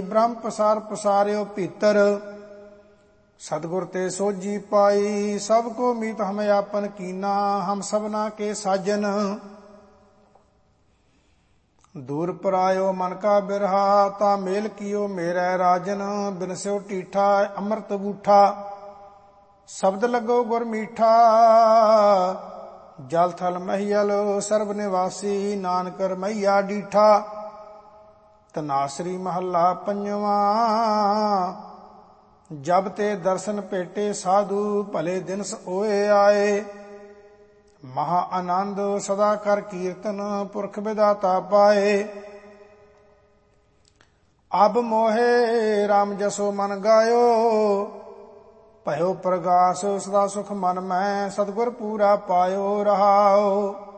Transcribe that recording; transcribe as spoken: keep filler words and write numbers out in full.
ਬ੍ਰਹਮ ਪਸਾਰ ਪਸਾਰਿਓ ਭੀਤਰ। ਸਤਿਗੁਰ ਤੇ ਸੋਝੀ ਪਾਈ ਸਭ ਕੋ ਮੀਤ ਹਮ ਆਪਨ ਕੀਨਾ। ਹਮ ਸਭਨਾ ਕੇ ਸਾਜਨ ਦੂਰ ਪਰਾਇਓ ਮਨ ਕਾ ਬਿਰਹਾ। ਤਾ ਮੇਲ ਕੀਓ ਮੇਰੇ ਰਾਜਨ ਬਿਨਸਿਓ ਢੀਠਾ ਅੰਮ੍ਰਿਤ ਬੂਠਾ। ਸ਼ਬਦ ਲੱਗੋ ਗੁਰ ਮੀਠਾ ਜਲ ਥਲ ਮਹੀਲ ਸਰਬ ਨਿਵਾਸੀ। ਨਾਨਕ ਰਮਈਆ ਡੀਠਾ। ਧਨਾਸਰੀ ਮਹੱਲਾ ਪੰਜਵਾ। ਜਬ ਤੇ ਦਰਸ਼ਨ ਭੇਟੇ ਸਾਧੂ ਭਲੇ ਦਿਨਸ ਓਏ ਆਏ। ਮਹਾ ਆਨੰਦ ਸਦਾ ਕਰ ਕੀਰਤਨ ਪੁਰਖ ਵਿਦਾਤਾ ਪਾਏ। ਅਬ ਮੋਹੇ ਰਾਮ ਜਸੋ ਮਨ ਗਾਇਓ। ਭਇਓ ਪ੍ਰਗਾਸ ਸਦਾ ਸੁਖ ਮਨ ਮੈਂ। ਸਤਿਗੁਰ ਪੂਰਾ ਪਾਇਓ ਰਹਾਓ।